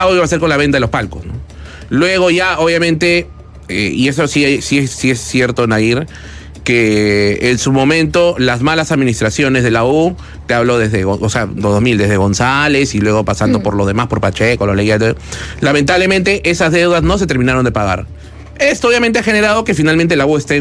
iba a ser con la venta de los palcos, ¿no? Luego ya, obviamente, y eso sí es cierto, Nair, que en su momento las malas administraciones de la U, te hablo desde, o sea, 2000, desde González y luego pasando por los demás, por Pacheco, los Leguía, lamentablemente esas deudas no se terminaron de pagar. Esto obviamente ha generado que finalmente la U esté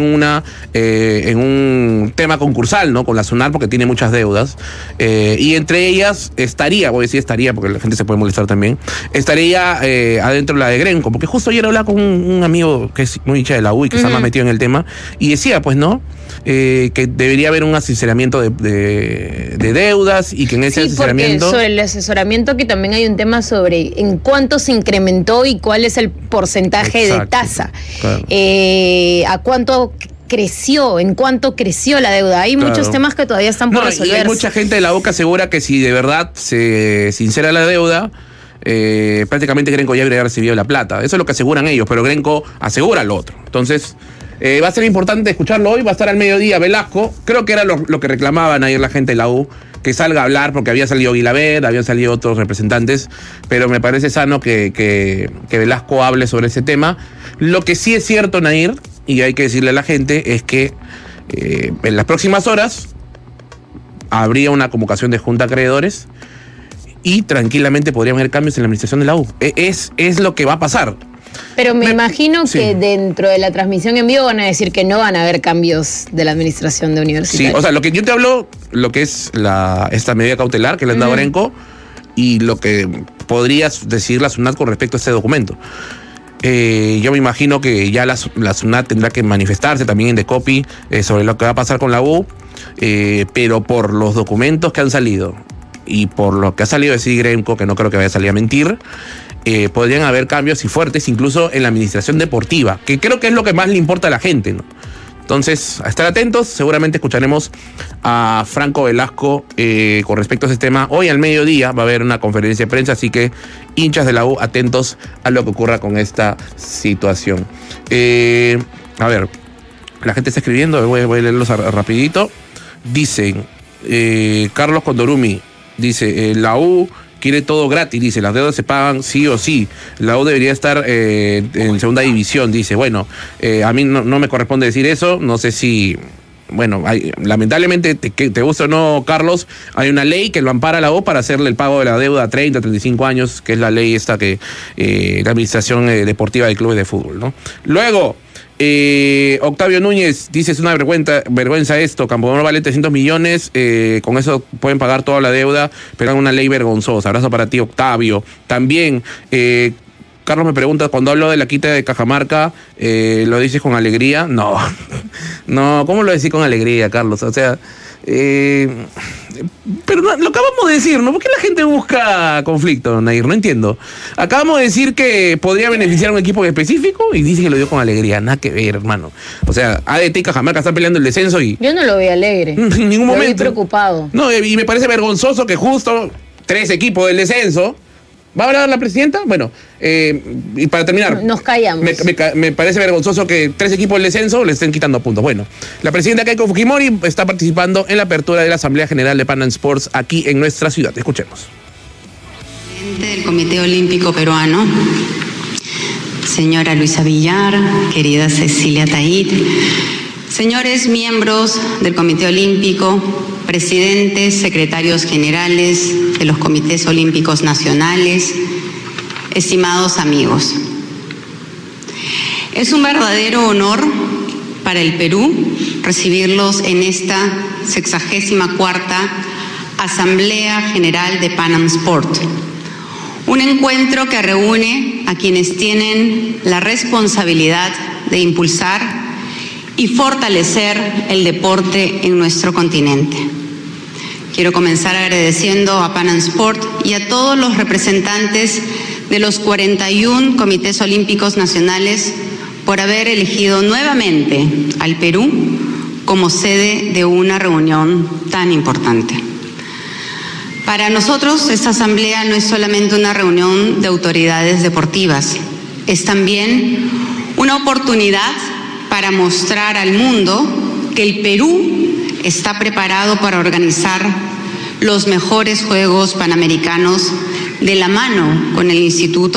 en un tema concursal, ¿no? Con la SUNAT, porque tiene muchas deudas. Y entre ellas voy a decir estaría, porque la gente se puede molestar también, estaría adentro la de Grenco, porque justo ayer hablaba con un amigo que es muy hincha de la U y que está más metido en el tema, y decía, pues, ¿no? Que debería haber un asesoramiento de deudas y que en ese asesoramiento... Porque sobre el asesoramiento que también hay un tema sobre en cuánto se incrementó y cuál es el porcentaje de tasa. Claro. ¿A cuánto creció? ¿En cuánto creció la deuda? Hay muchos temas que todavía están por resolverse. Y hay mucha gente de la boca asegura que si de verdad se sincera la deuda, prácticamente Grenco ya habría recibido la plata. Eso es lo que aseguran ellos, pero Grenco asegura lo otro. Entonces... va a ser importante escucharlo hoy, va a estar al mediodía Velasco, creo que era lo que reclamaban ayer la gente de la U, que salga a hablar, porque había salido Guilaber, habían salido otros representantes, pero me parece sano que Velasco hable sobre ese tema. Lo que sí es cierto, Nair, y hay que decirle a la gente, es que en las próximas horas habría una convocación de junta de acreedores y tranquilamente podrían haber cambios en la administración de la U. Es lo que va a pasar. Pero me imagino que dentro de la transmisión en vivo van a decir que no van a haber cambios de la administración de universitarios. Sí, o sea, lo que yo te hablo, lo que es esta medida cautelar que le han dado a Grenco y lo que podrías decir la SUNAT con respecto a este documento. Yo me imagino que ya la SUNAT tendrá que manifestarse también en Decopi sobre lo que va a pasar con la U, pero por los documentos que han salido y por lo que ha salido de decir Grenco, que no creo que vaya a salir a mentir, podrían haber cambios y fuertes incluso en la administración deportiva, que creo que es lo que más le importa a la gente, ¿no? Entonces, a estar atentos, seguramente escucharemos a Franco Velasco con respecto a ese tema. Hoy al mediodía va a haber una conferencia de prensa, así que hinchas de la U, atentos a lo que ocurra con esta situación. A ver, la gente está escribiendo, voy a leerlos rapidito. Dicen, Carlos Condorumi, dice, la U quiere todo gratis, dice, las deudas se pagan sí o sí, la U debería estar en segunda división, dice, bueno, a mí no me corresponde decir eso, no sé si, bueno, lamentablemente, te gusta o no, Carlos, hay una ley que lo ampara a la U para hacerle el pago de la deuda a 30, 35 años, que es la ley esta que la administración deportiva de clubes de fútbol, ¿no? Luego, Octavio Núñez dice, es una vergüenza esto, Campodónico vale 300 millones, con eso pueden pagar toda la deuda, pero es una ley vergonzosa. Abrazo para ti, Octavio. También, Carlos me pregunta, cuando hablo de la quita de Cajamarca, ¿lo dices con alegría? No, ¿cómo lo decís con alegría, Carlos? O sea, pero no, lo acabamos de decir, ¿no? ¿Por qué la gente busca conflicto, Nair? No entiendo. Acabamos de decir que podría beneficiar a un equipo específico y dice que lo dio con alegría. Nada que ver, hermano. O sea, ADT y Cajamarca están peleando el descenso y... Yo no lo veo alegre. En ningún momento. Lo vi preocupado. No, y me parece vergonzoso que justo 3 equipos del descenso... ¿Va a hablar la presidenta? Bueno, y para terminar... Nos callamos. Me parece vergonzoso que 3 equipos del descenso le estén quitando puntos. Bueno, la presidenta Keiko Fujimori está participando en la apertura de la Asamblea General de Pan Am Sports aquí en nuestra ciudad. Escuchemos. Presidente del Comité Olímpico Peruano, señora Luisa Villar, querida Cecilia Taid, señores miembros del Comité Olímpico, presidentes, secretarios generales de los comités olímpicos nacionales, estimados amigos. Es un verdadero honor para el Perú recibirlos en esta 64ª Asamblea General de Pan Am Sport, un encuentro que reúne a quienes tienen la responsabilidad de impulsar y fortalecer el deporte en nuestro continente. Quiero comenzar agradeciendo a Pan Am Sport y a todos los representantes de los 41 comités olímpicos nacionales por haber elegido nuevamente al Perú como sede de una reunión tan importante. Para nosotros, esta asamblea no es solamente una reunión de autoridades deportivas, es también una oportunidad para mostrar al mundo que el Perú está preparado para organizar los mejores Juegos Panamericanos de la mano con el Instituto